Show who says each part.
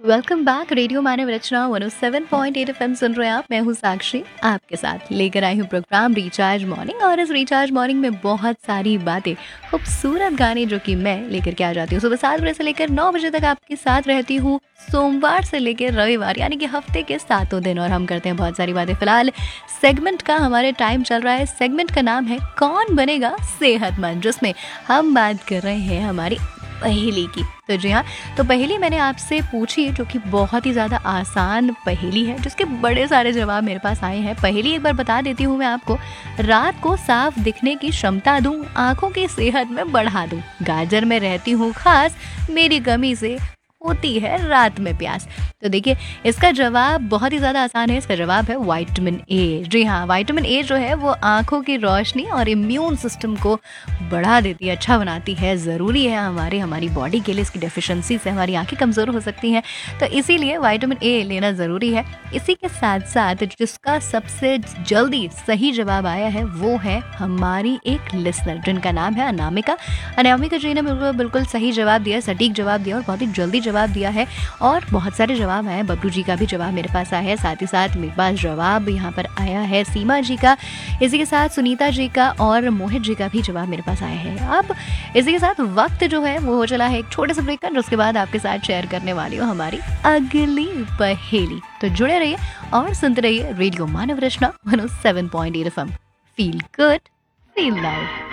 Speaker 1: Welcome back. Radio मानव रचना 107.8 FM सुन रहे हैं आप। मैं हूँ साक्षी, आपके साथ लेकर आई हूँ प्रोग्राम रिचार्ज मॉर्निंग। और इस रिचार्ज मॉर्निंग में बहुत सारी बातें, खूबसूरत गाने जो कि मैं लेकर के आ जाती हूँ। सुबह 7 बजे से लेकर 9 बजे तक आपके साथ रहती हूँ, सोमवार से लेकर रविवार, यानी कि हफ्ते के 7 दिन। और हम करते हैं बहुत सारी बातें। फिलहाल सेगमेंट का हमारे टाइम चल रहा है। सेगमेंट का नाम है कौन बनेगा सेहतमंद, जिसमें हम बात कर रहे हैं हमारी पहेली की। तो जी हाँ, तो पहेली मैंने आपसे पूछी जो कि बहुत ही ज़्यादा आसान पहेली है, जिसके बड़े सारे जवाब मेरे पास आए हैं। पहेली एक बार बता देती हूँ मैं आपको। रात को साफ दिखने की क्षमता दूँ, आँखों की सेहत में बढ़ा दूँ, गाजर में रहती हूँ खास, मेरी कमी से होती है रात में प्यास। तो देखिए, इसका जवाब बहुत ही ज़्यादा आसान है। इसका जवाब है विटामिन ए। जी हाँ, विटामिन ए जो है वो आँखों की रोशनी और इम्यून सिस्टम को बढ़ा देती है, अच्छा बनाती है। ज़रूरी है हमारी बॉडी के लिए। इसकी डेफिशिएंसी से हमारी आंखें कमज़ोर हो सकती हैं, तो इसीलिए विटामिन ए लेना ज़रूरी है। इसी के साथ साथ जिसका सबसे जल्दी सही जवाब आया है वो है हमारी एक लिसनर, जिनका नाम है अनामिका। अनामिका जी ने बिल्कुल सही जवाब दिया, सटीक जवाब दिया और बहुत ही जल्दी जवाब दिया है। और बहुत सारे जवाब आए हैं। बबलू जी का भी जवाब मेरे पास आया है, साथ ही साथ मेरे पास जवाब यहाँ पर आया है सीमा जी का, इसी के साथ सुनीता जी का और मोहित जी का भी जवाब मेरे पास आया है। अब इसी के साथ वक्त जो है वो हो चला है एक छोटे से ब्रेक का, उसके बाद आपके साथ शेयर करने वाली हूँ हमारी अगली पहेली। तो जुड़े रहिए और सुनते रहिए रेडियो मानव रचना 107.8 FM. Feel good, feel loud.